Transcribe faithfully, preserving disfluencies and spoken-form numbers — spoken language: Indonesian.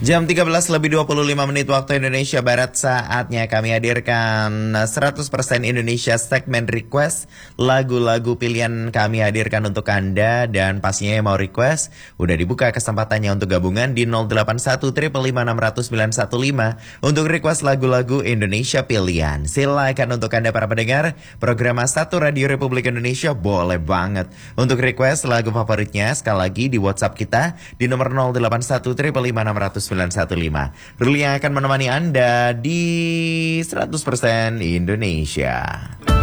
Jam tiga belas lebih dua puluh lima menit waktu Indonesia Barat, saatnya kami hadirkan seratus persen Indonesia segmen request. Lagu-lagu pilihan kami hadirkan untuk Anda, dan pastinya yang mau request udah dibuka kesempatannya untuk gabungan di nol delapan satu lima lima enam nol nol sembilan satu lima untuk request lagu-lagu Indonesia pilihan. Silakan untuk Anda para pendengar program satu Radio Republik Indonesia, boleh banget untuk request lagu favoritnya sekali lagi di WhatsApp kita di nomor nol delapan satu lima lima enam nol nol sembilan satu lima. Ruli yang akan menemani Anda di seratus persen Indonesia.